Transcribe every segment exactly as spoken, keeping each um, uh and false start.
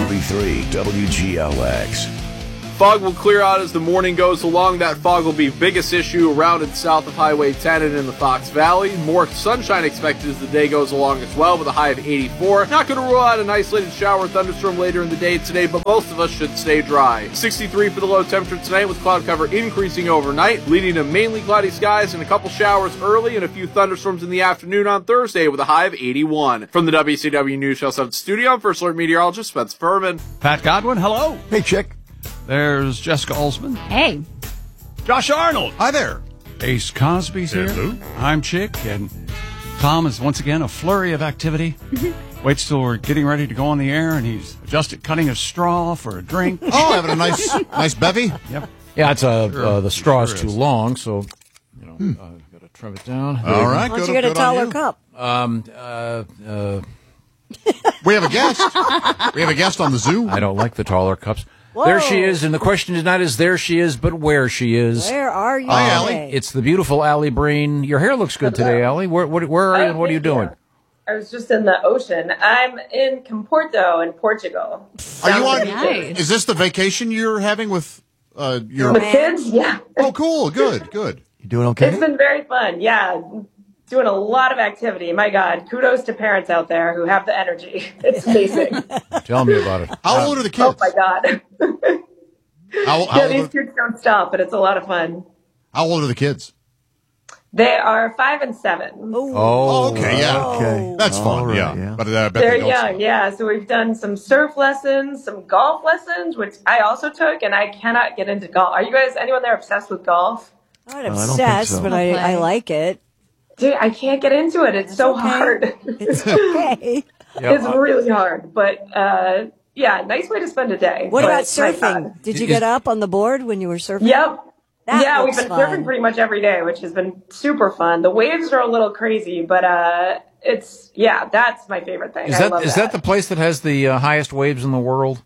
ninety-three W G L X. Fog will clear out as the morning goes along. That fog will be biggest issue around and south of Highway ten and in the Fox Valley. More sunshine expected as the day goes along as well, with a high of eighty-four. Not going to rule out an isolated shower or thunderstorm later in the day today, but most of us should stay dry. sixty-three for the low temperature tonight, with cloud cover increasing overnight, leading to mainly cloudy skies and a couple showers early and a few thunderstorms in the afternoon on Thursday, with a high of eighty-one. From the W C W News Channel seven studio, I'm First Alert Meteorologist Spence Furman. Pat Godwin, hello. Hey, Chick. There's Jessica Olsman. Hey. Josh Arnold. Hi there. Ace Cosby's here. Hello. I'm Chick, and Tom is once again a flurry of activity. Waits till we're getting ready to go on the air, and he's adjusted cutting a straw for a drink. Oh, having a nice nice bevy? Yep. Yeah, it's uh, Sure. uh the straw is Sure too is. long, so you know, hmm. uh, got to trim it down. All right. Why don't good, you get a good on taller you. cup? Um, uh, uh, We have a guest. We have a guest on the Zoom. I don't like the taller cups. There she is, and the question tonight is there she is, but where she is. Where are you? Hi, Allie. today? It's the beautiful Allie Breen. Your hair looks good today, Allie. Where, where, where are you, and what are you doing? I was just in the ocean. I'm in Comporto in Portugal. Are you on? Nice. Is this the vacation you're having with uh, your? The kids? Yeah. Oh, cool. Good. Good. You doing okay? It's been very fun. Yeah. Doing a lot of activity. My God. Kudos to parents out there who have the energy. It's amazing. Tell me about it. How old are the Oh, kids? my God. How, how, Yeah, old these are, kids don't stop, but it's a lot of fun. how old are the kids? They are five and seven. Oh, okay. Yeah. Okay. That's All fun. right, yeah. yeah. But uh, I bet They're they don't young, stop. yeah. So we've done some surf lessons, some golf lessons, which I also took, and I cannot get into golf. Are you guys, anyone there obsessed with golf? Not I don't think obsessed, so. but I, I'll I play. like it. Dude, I can't get into it. It's so okay. hard. It's okay. Yeah, It's uh, really hard. But, uh, yeah, nice way to spend a day. What But about my surfing? God. Did you Is- get up on the board when you were surfing? Yep. That yeah, we've looks been fun. surfing pretty much every day, which has been super fun. The waves are a little crazy, but uh, it's, yeah, that's my favorite thing. Is I that love is that the place that has the uh, highest waves in the world?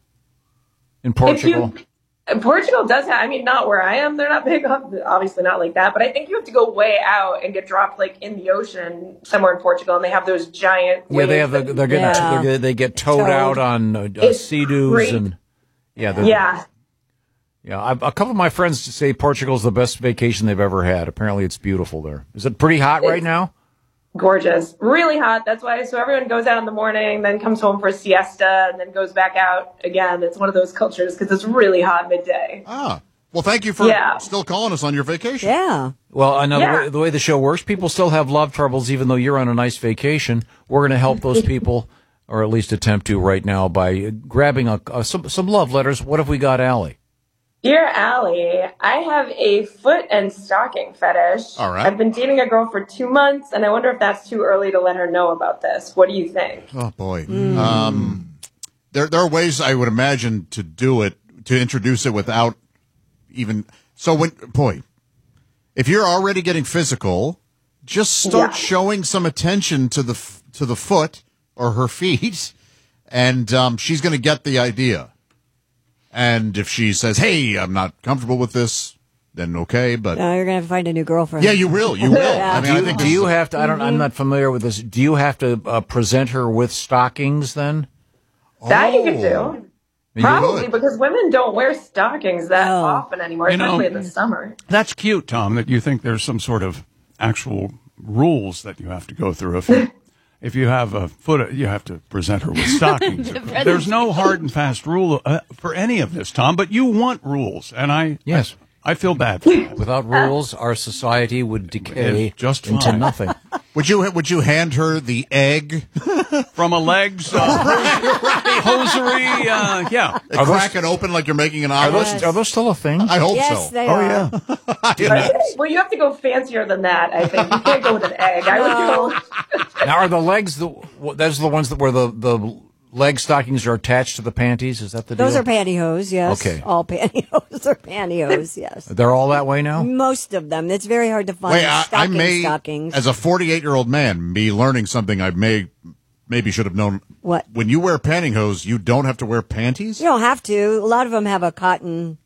In Portugal? If you, Portugal does have, I mean, not where I am. They're not big, obviously not like that. But I think you have to go way out and get dropped like in the ocean somewhere in Portugal, and they have those giant. Yeah, they have waves the, that- they're getting Yeah. they're, they get towed Towed. out on uh, It's sea-doos great. and yeah, they're- Yeah, yeah. I, a couple of my friends say Portugal's the best vacation they've ever had. Apparently, it's beautiful there. Is it pretty hot right It's- now? gorgeous, really hot. That's why. So everyone goes out in the morning, then comes home for a siesta, and then goes back out again. It's one of those cultures because it's really hot midday. Ah. Well, thank you for Yeah. still calling us on your vacation. Yeah. Well, I know the, Yeah. way, the way the show works, people still have love troubles, even though you're on a nice vacation. We're going to help those people, or at least attempt to right now, by grabbing a, a, some, some love letters. What have we got, Allie? Dear Allie, I have a foot and stocking fetish. All right. I've been dating a girl for two months, and I wonder if that's too early to let her know about this. What do you think? Oh boy. Um, there there are ways I would imagine to do it, to introduce it without even. So when boy, if you're already getting physical, just start Yeah. showing some attention to the f- to the foot or her feet, and um, she's going to get the idea. And if she says, "Hey, I'm not comfortable with this," then okay. But Now you're going to have to find a new girlfriend. yeah, you will. You will. I mean, Do I you, think do this you is- have to? I don't. I'm not familiar with this. Do you have to uh, present her with stockings then? That you could Oh. do. You Probably would. because women don't wear stockings that No. often anymore, You know- especially in the summer. That's cute, Tom, that you think there's some sort of actual rules that you have to go through. If you, if you have a foot, you have to present her with stockings. There's no hard and fast rule uh, for any of this, Tom, but you want rules, and I Yes. I, I feel bad for that. Without rules, our society would decay It's just into fine. nothing. Would you would you hand her the egg? From a legs, uh, hosiery, uh, yeah. And crack it open like you're making an Are omelet? those, are those still a thing? I hope Yes, so. they Oh, are. yeah. But, well, you have to go fancier than that, I think. You can't go with an egg. I would go. Now, are the legs the? Those are the ones that where the the leg stockings are attached to the panties. Is that the Those deal? are pantyhose, yes. Okay. All pantyhose are pantyhose, yes. They're all that way now. Most of them. It's very hard to find Wait, I, I stocking may, stockings. as a forty-eight-year-old man, be learning something I may maybe should have known. What? When you wear pantyhose, you don't have to wear panties? You don't have to. A lot of them have a cotton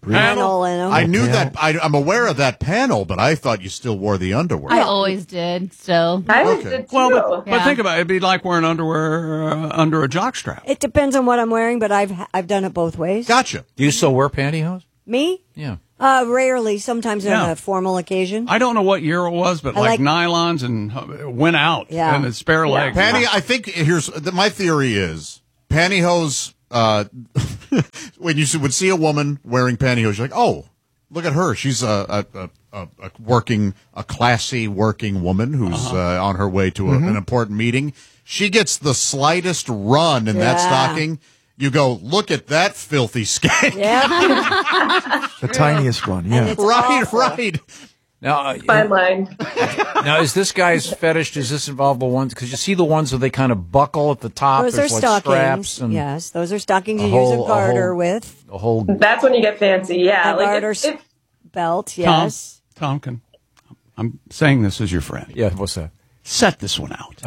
panel in them. I knew that. I, I'm aware of that panel, but I thought you still wore the underwear. I always did. Still, I always Okay. did too. Well, but, but Yeah. think about it. It'd be like wearing underwear uh, under a jockstrap. It depends on what I'm wearing, but I've I've done it both ways. Gotcha. Do you still wear pantyhose? Me? Yeah. Uh, rarely. Sometimes Yeah. on a formal occasion. I don't know what year it was, but I like, like- nylons and uh, went out Yeah. and it's spare legs. Panty. I think here's the, my theory is pantyhose. Uh, when you would see a woman wearing pantyhose, you're like, oh, look at her. She's a a, a, a working, a classy working woman who's uh-huh. uh, on her way to a, mm-hmm. an important meeting. She gets the slightest run in that Yeah. stocking. You go, look at that filthy skank. Yeah. The tiniest one, yeah. It's Right, awful. right. Now, uh, Fine line. now is this guy's fetish? Does this involve the ones? Because you see the ones where they kind of buckle at the top. Those are There's like stockings. straps and Yes, those are stockings you whole- use a a garter whole- with. a whole. That's when you get fancy. Yeah. A like garter if, if, belt, Tom, yes. Tomkin, I'm saying this as your friend. Yeah, what's that? Set this one out.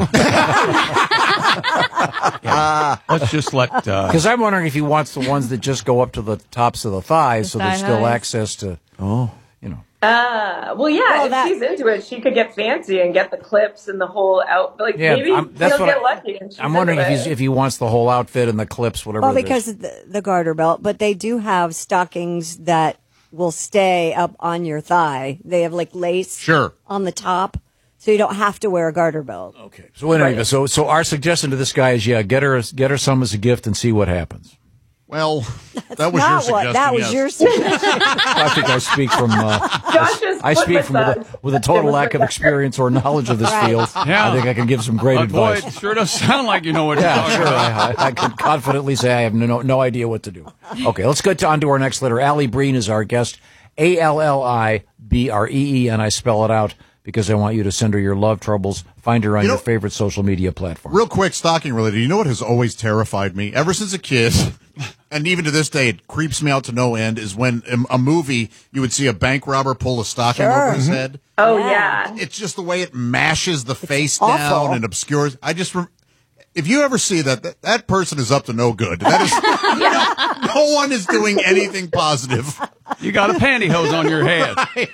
Yeah. Let's just let. Uh, Because I'm wondering if he wants the ones that just go up to the tops of the thighs, so The there's thigh still highs. access to. Oh, you know. uh, well, yeah, Well, if that- she's into it, she could get fancy and get the clips and the whole out. Like Yeah, maybe I'm- that's he'll what get I- lucky. And she's I'm wondering if into he's it. if he wants the whole outfit and the clips, whatever. Well, it is. because of the, the garter belt, but they do have stockings that will stay up on your thigh. They have like lace Sure. on the top, so you don't have to wear a garter belt. Okay. So anyway, so so our suggestion to this guy is, yeah, get her get her some as a gift and see what happens. Well, that was your Not suggestion. what that was yes. your suggestion. I think I speak from uh, Josh's I foot speak from with a, massage. with a total lack of experience or knowledge of this Right. field. Yeah. I think I can give some great but boy, advice. it sure does sound like you know what you're Yeah, talking sure. about. I, I, I can confidently say I have no no idea what to do. Okay, let's get on to our next letter. Allie Breen is our guest. A L L I B R E E, and I spell it out because I want you to send her your love troubles. Find her on You know- your favorite social media platform. Real quick, stocking related. You know what has always terrified me ever since a kid, and even to this day, it creeps me out to no end. Is when in a movie you would see a bank robber pull a stocking Sure. over his head. Oh Yeah. yeah. It's just the way it mashes the face awful. down and obscures. I just, rem- if you ever see that, that, that person is up to no good. That is, no, no one is doing anything positive. You got a pantyhose on your head.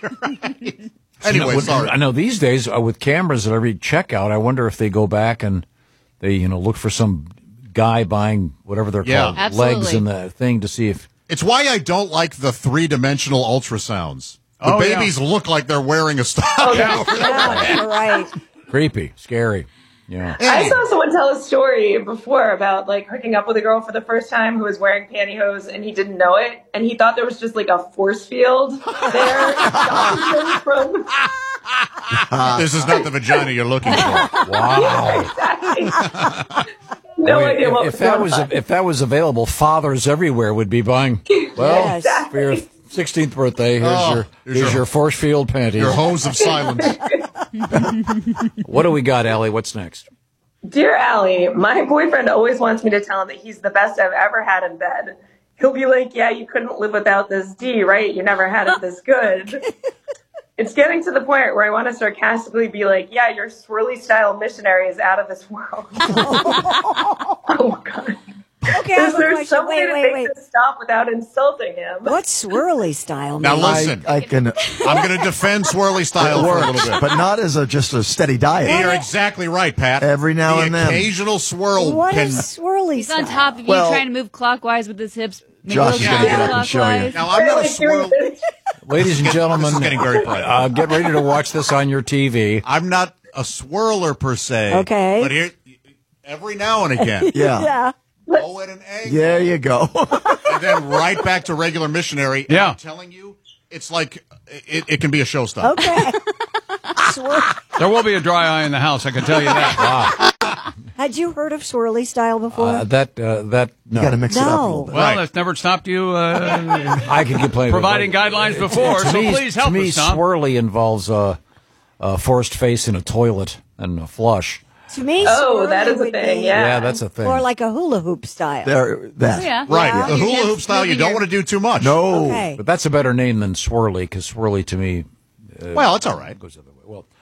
Anyway, I sorry. know these days uh, with cameras at every checkout, I wonder if they go back and they, you know, look for some guy buying whatever they're Yeah. called, Absolutely. legs in the thing to see if. It's why I don't like the three-dimensional ultrasounds. The Oh, yeah. babies look like they're wearing a stocking. Yeah, you're right. Creepy, scary. Yeah. I saw someone tell a story before about like hooking up with a girl for the first time who was wearing pantyhose and he didn't know it and he thought there was just like a force field there stopping him from. This is not the vagina you're looking for. Wow. Exactly. No I mean, idea if, what if was that going was on. if that was available, fathers everywhere would be buying. Well, Yes. for your sixteenth birthday, here's Oh, your here's here's your- your force field panties. Your hose of silence. What do we got, Allie? What's next? Dear Allie, my boyfriend always wants me to tell him that he's the best I've ever had in bed. He'll be like, yeah, you couldn't live without this D, right? You never had it this good. It's getting to the point where I want to sarcastically be like, yeah, your swirly style missionary is out of this world. Oh, my God. Okay, I Is have a there question. some way Wait, to wait, make wait. this stop without insulting him? What's swirly style? Now mean? listen, I, I can. I'm going to defend swirly style for a little bit. but not as a just a steady diet. You're exactly right, Pat. Every now the and then. occasional swirl What can. is swirly He's style? on top of you, Well- trying to move clockwise with his hips. maybe Josh a is little gonna get up and show you. counterclockwise. Now I'm not a Like, swirl. Ladies and gentlemen, This is getting very private. uh, get ready to watch this on your T V. I'm not a swirler per se. Okay. But here, every now and again, Yeah. Yeah. go at an angle, There you go. and then right back to regular missionary. Yeah. I'm telling you, it's like it, it can be a showstopper. Okay. Swir- There will be a dry eye in the house, I can tell you that. Had you heard of swirly style before? Uh, that uh, that no, You got to mix it up a No. little bit. Well, Right. that's never stopped you uh, I can complain. providing guidelines before, to so me, please help to me, us, Tom. swirly involves a, a forced face in a toilet and a flush. to me, Oh, swirly that is a would thing, be yeah. Yeah, that's a thing. More like a hula hoop style. There, that. Oh, yeah. Right. Yeah. The hula You're hoop style, you moving don't your- want to do too much. No. Okay. But that's a better name than swirly because swirly to me Well, it's all right. goes the other way. Well,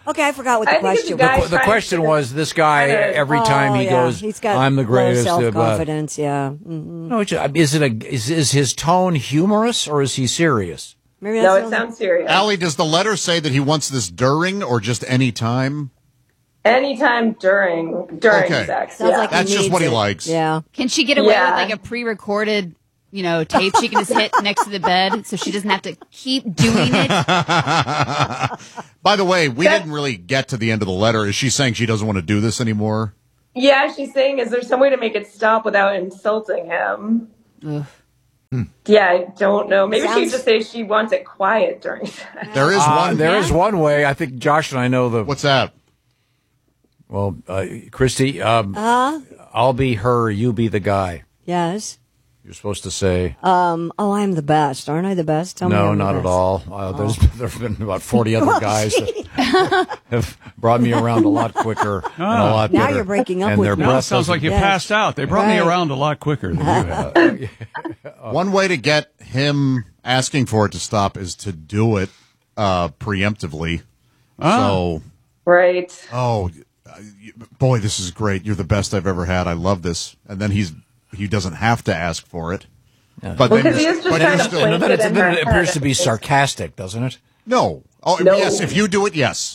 Okay, I forgot what the I think it's question a guy was. The trying question to- was, this guy, Kinda- every time Oh, he yeah. goes, He's got I'm the greatest. low uh, but- self-confidence, yeah. Mm-hmm. No, it's- is it a, is, is his tone humorous or is he serious? Maybe No, that's it the only- sounds serious. Allie, does the letter say that he wants this during or just any time? Anytime during during Okay. sex. Sounds yeah. like That's he just needs what he it. likes. Yeah. Can she get away Yeah. with like a pre-recorded, you know, tape she can just hit next to the bed so she doesn't have to keep doing it? By the way, we That- didn't really get to the end of the letter. Is she saying she doesn't want to do this anymore? Yeah, she's saying, is there some way to make it stop without insulting him? Yeah, I don't know. Maybe she Sounds- could just say she wants it quiet during sex. There is Uh, one. there is one way. I think Josh and I know the. What's that? Well, uh, Christy, um, Uh, I'll be her, you be the guy. yes. You're supposed to say, Um, oh, I'm the best. Aren't I the best? Tell me no, I'm the not at best. all. Uh, there's there have been about forty other guys that have brought me around a lot quicker and a lot Now better. you're breaking up and with their me. Now it breath sounds like you Yes. passed out. They brought me Right. around a lot quicker than you have. One way to get him asking for it to stop is to do it uh, preemptively. So, Right. oh, uh, you- boy, this is great. You're the best I've ever had. I love this. And then he's he doesn't have to ask for it. But Well, then, 'cause he you're- is just but trying you're to still play- And then, it's, in then her it appears head. to be sarcastic, doesn't it? no. Oh, No. yes. If you do it, yes.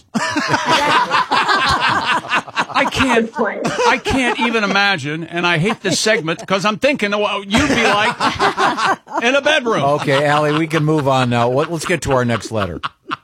I can't. Point. I can't even imagine, and I hate this segment because I'm thinking of what you'd be like in a bedroom. Okay, Allie, we can move on now. What, let's get to our next letter.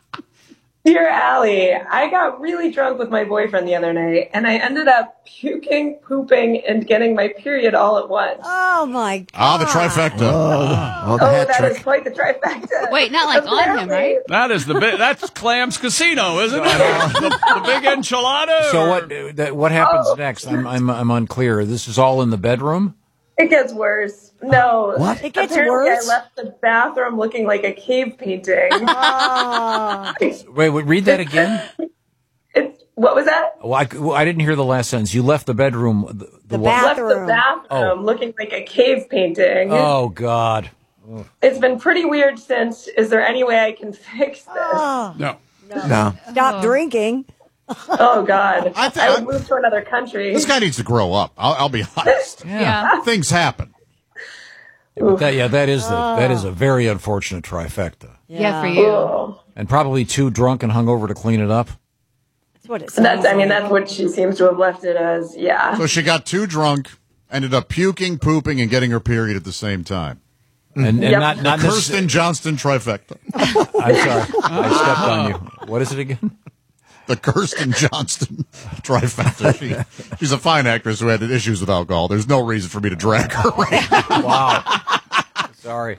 Dear Allie, I got really drunk with my boyfriend the other night, and I ended up puking, pooping, and getting my period all at once. Oh, my God. Ah, the trifecta. Oh, the Oh, hat that trick. is quite the trifecta. Wait, not like on him, right? That is the bit. That's Clam's Casino, isn't it? the, the big enchilada. So or- what that, what happens Oh. next? I'm, I'm I'm unclear. This is all in the bedroom? It gets worse. No. What? It gets Apparently worse? I left the bathroom looking like a cave painting. Oh. Wait, wait read that again. It's, what was that? Well, I, well, I didn't hear the last sentence. You left the bedroom. The, The what? bath- Left the Bathroom. bathroom Oh. looking like a cave painting. Oh God. It's been pretty weird since. Is there any way I can fix this? Oh. no. No. Stop drinking. Oh, God. I I, think- would move to another country. This guy needs to grow up. I'll, I'll be honest. Yeah. Things happen. Yeah, but that, yeah, that is the, that is a very unfortunate trifecta, Yeah, for you. Oh. and probably too drunk and hungover to clean it up. That's what it And that's, sounds I mean, like. that's what she seems to have left it as. Yeah. So she got too drunk, ended up puking, pooping, and getting her period at the same time. And, and Yep. not not Kirsten Johnston trifecta. necess- I'm sorry, I stepped on you. What is it again? The Kirsten Johnston trifecta. She, she's a fine actress who had issues with alcohol. There's no reason for me to drag her right now. Wow. Sorry.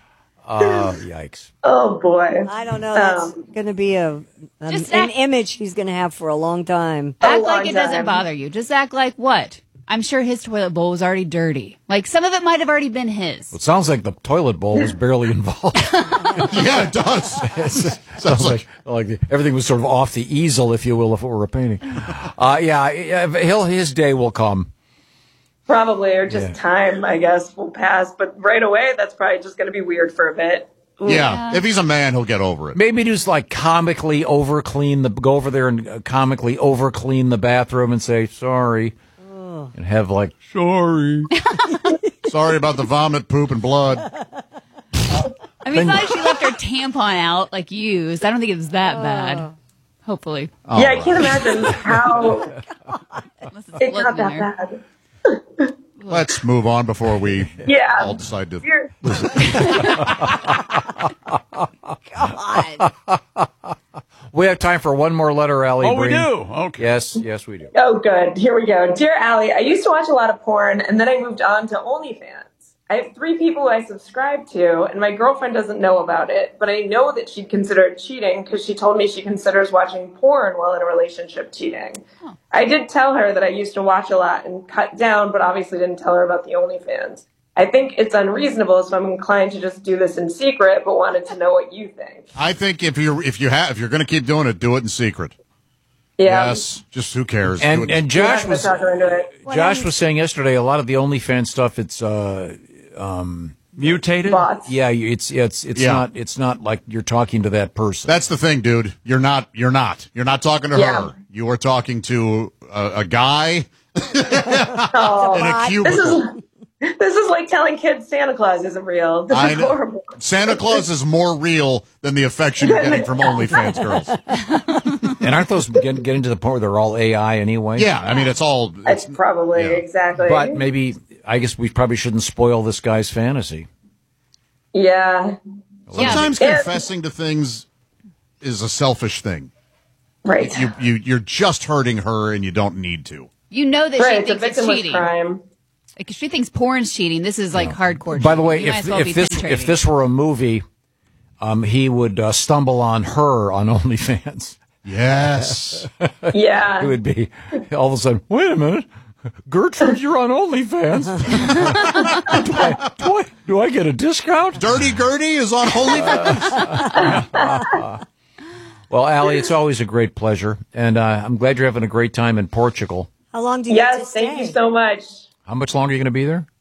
Uh, yikes. Oh, boy. I don't know. That's Um, going to be a, a Just an act- image he's going to have for a long time. A Act long like it doesn't time. bother you. Just act like what? I'm sure his toilet bowl was already dirty. Like some of it might have already been his. It sounds like the toilet bowl was barely involved. Yeah, it does. Sounds like like the- everything was sort of off the easel, if you will, if it were a painting. Uh, yeah, yeah, he'll his day will come. Probably, or just Yeah. time, I guess, will pass. But right away, that's probably just going to be weird for a bit. yeah. If he's a man, he'll get over it. Maybe just like comically over clean the go over there and uh, comically over clean the bathroom and say sorry, and have like Sorry. Sorry about the vomit, poop, and blood. I mean, it's not like she left her tampon out, like used. I don't think it was that bad. Hopefully. yeah, I can't imagine how Unless it's it floating got in that there. bad. Let's move on before we Yeah. all decide to. You're- God. we have time for one more letter, Allie. Oh, we Breen. do. Okay. Yes, yes, we do. Oh, good. Here we go. Dear Allie, I used to watch a lot of porn, and then I moved on to OnlyFans. I have three people I subscribe to, and my girlfriend doesn't know about it, but I know that she'd consider it cheating because she told me she considers watching porn while in a relationship cheating. I did tell her that I used to watch a lot and cut down, but obviously didn't tell her about the OnlyFans. I think it's unreasonable, so I'm inclined to just do this in secret, but wanted to know what you think. I think if you're if you have if you're going to keep doing it, do it in secret. Yeah. Yes, just who cares? Do And it- and Yeah, Josh I'm was talking into it. Josh was saying yesterday a lot of the OnlyFans stuff. It's uh, um, Mutated? bots. Yeah, you- it's it's it's Yeah. not it's not like you're talking to that person. That's the thing, dude. You're not. You're not. You're not talking to Yeah. her. You are talking to a, a guy Oh, in a this cubicle. is this is like telling kids Santa Claus isn't real. This I is know. horrible. Santa Claus is more real than the affection you're getting from OnlyFans girls. And aren't those getting, getting to the point where they're all A I anyway? Yeah, I mean, it's all. It's It's, probably yeah. exactly. But maybe I guess we probably shouldn't spoil this guy's fantasy. yeah, sometimes Yeah. confessing to things is a selfish thing. right. You, you, you're just hurting her, and you don't need to. You know that right. she It's a thinks it's victimless cheating. crime. Like, she thinks porn's cheating. This is like hardcore. By the way, cheating. You might if as well be if this penetrating. if this were a movie, um, he would uh, stumble on her on OnlyFans. Yes. It Yeah. would be all of a sudden. Wait a minute, Gertrude, you're on OnlyFans. do, I, do I do I get a discount? Dirty Gertie is on OnlyFans. Well, Allie, it's always a great pleasure, and uh, I'm glad you're having a great time in Portugal. How long do you get to Yes. stay? Thank you so much. How much longer are you going to be there?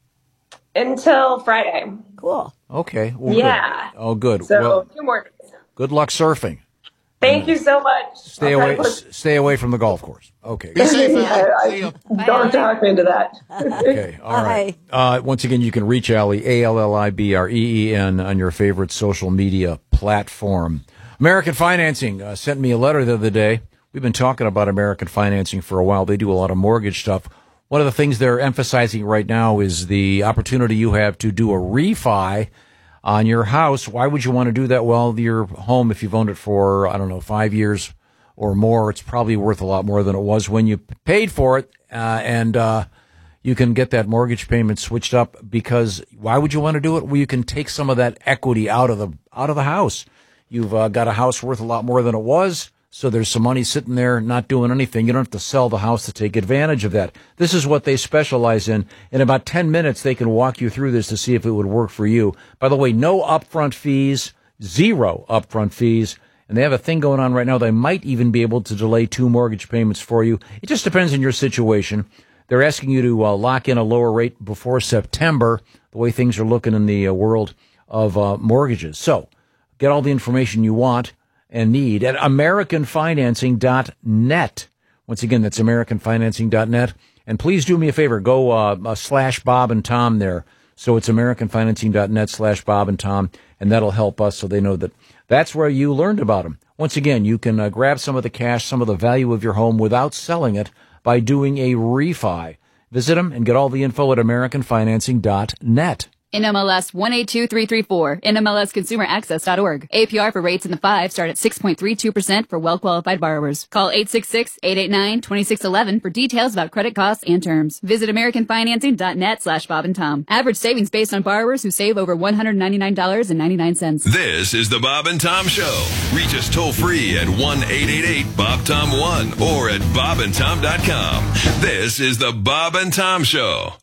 Until Friday. Cool. Okay. Well, Yeah. Good. Oh, good. So Well, two more days. good luck surfing. Thank you so much. Stay I'll try away. to put- s- Stay away from the golf course. Okay. Be safe, Yeah, Allie. I- See ya. Don't talk me into that. Okay. All right. Uh, once again, you can reach Allie, A L L I B R E E N, on your favorite social media platform. American Financing uh, sent me a letter the other day. We've been talking about American Financing for a while. They do a lot of mortgage stuff. One of the things they're emphasizing right now is the opportunity you have to do a refi on your house. Why would you want to do that? Well, your home, if you've owned it for, I don't know, five years or more, it's probably worth a lot more than it was when you paid for it. Uh, and, uh, you can get that mortgage payment switched up because why would you want to do it? Well, you can take some of that equity out of the, out of the house. You've uh, got a house worth a lot more than it was. So there's some money sitting there not doing anything. You don't have to sell the house to take advantage of that. This is what they specialize in. In about ten minutes, they can walk you through this to see if it would work for you. By the way, no upfront fees, zero upfront fees. And they have a thing going on right now. They might even be able to delay two mortgage payments for you. It just depends on your situation. They're asking you to uh, lock in a lower rate before September, the way things are looking in the uh, world of uh, mortgages. So get all the information you want and need at American Financing dot net. Once again, that's American Financing dot net. And please do me a favor, go uh, uh, slash Bob and Tom there. So it's American Financing dot net slash Bob and Tom, and that'll help us so they know that that's where you learned about them. Once again, you can uh, grab some of the cash, some of the value of your home without selling it by doing a refi. Visit them and get all the info at American Financing dot net. N M L S one eight two three three four, N M L S consumer access dot org. A P R for rates in the five start at six point three two percent for well-qualified borrowers. Call eight six six, eight eight nine, two six one one for details about credit costs and terms. Visit American Financing dot net slash Bob and Tom. Average savings based on borrowers who save over one hundred ninety-nine dollars and ninety-nine cents. This is the Bob and Tom Show. Reach us toll free at one eight eight eight, B O B, T O M one or at bob and tom dot com. This is the Bob and Tom Show.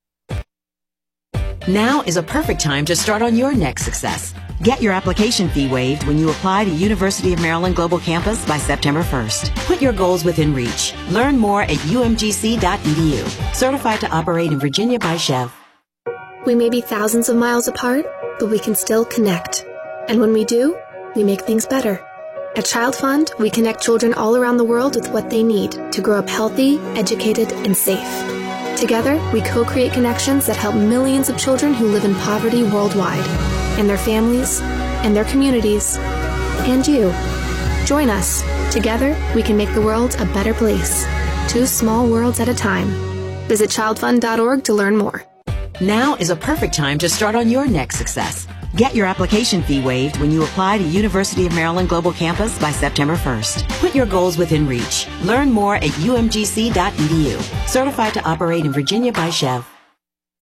Now is a perfect time to start on your next success. Get your application fee waived when you apply to University of Maryland Global Campus by September first. Put your goals within reach. Learn more at U M G C dot E D U. Certified to operate in Virginia by Chev. We may be thousands of miles apart, but we can still connect. And when we do, we make things better. At Child Fund, we connect children all around the world with what they need to grow up healthy, educated, and safe. Together, we co-create connections that help millions of children who live in poverty worldwide, and their families, and their communities, and you. Join us. Together, we can make the world a better place. Two small worlds at a time. Visit child fund dot org to learn more. Now is a perfect time to start on your next success. Get your application fee waived when you apply to University of Maryland Global Campus by September first. Put your goals within reach. Learn more at U M G C dot E D U. Certified to operate in Virginia by Chev.